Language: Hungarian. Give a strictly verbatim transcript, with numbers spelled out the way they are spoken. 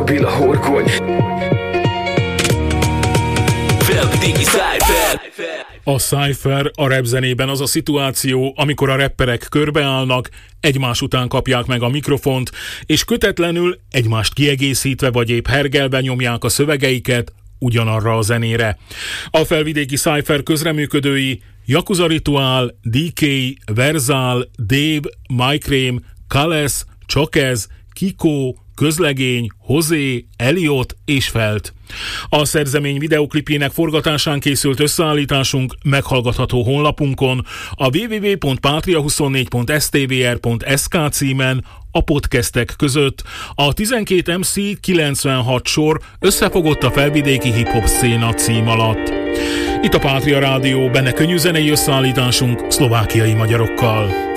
stabil a horgony. Felvidéki Cypher. A Cypher a rap zenében az a szituáció, amikor a rapperek körbeállnak, egymás után kapják meg a mikrofont, és kötetlenül, egymást kiegészítve vagy épp hergelve nyomják a szövegeiket ugyanarra a zenére. A Felvidéki Cypher közreműködői Yakuza Ritual, dé ké, Verzál, Dave, Mike-Rém, Kales, Csakez, Kiko, Közlegény, Hozé, Eliot és Felt. A szerzemény videoklipjének forgatásán készült összeállításunk meghallgatható honlapunkon, a double-u double-u double-u pont patria huszonnégy pont s t v r pont s k címen, a podcastek között. A tizenkét em cé kilencvenhat sor összefogott a felvidéki hip-hop széna cím alatt. Itt a Pátria Rádió, benne könnyű zenei összeállításunk szlovákiai magyarokkal.